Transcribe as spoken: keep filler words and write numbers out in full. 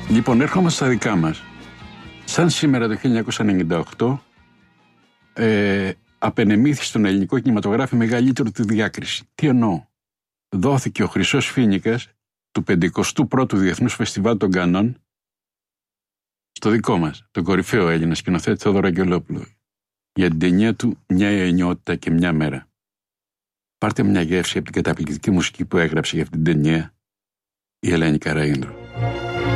Λοιπόν, έρχομαι στα δικά μας. Σαν σήμερα το χίλια εννιακόσια ενενήντα οκτώ ε, απενεμήθη στον ελληνικό κινηματογράφο η μεγαλύτερη του διάκριση. Τι εννοώ? Δόθηκε ο Χρυσός Φοίνικας του πενηκοστού πρώτου Διεθνούς Φεστιβάλ των Κανών στο δικό μας, τον κορυφαίο Έλληνα σκηνοθέτη Θόδωρο Αγγελόπουλο, για την ταινία του «Μια ενιότητα και μια μέρα». Πάρτε μια γεύση από την καταπληκτική μουσική που έγραψε για αυτήν την ταινία η Ελένη Καραΐνδρου.